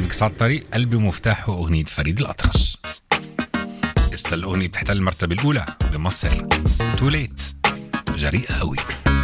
ميكس على الطريق قلبي مفتاحه أغنية فريد الأطرش. لسه الأغنية بتحتل المرتبة الأولى بمصر. توليت جريئة قوي.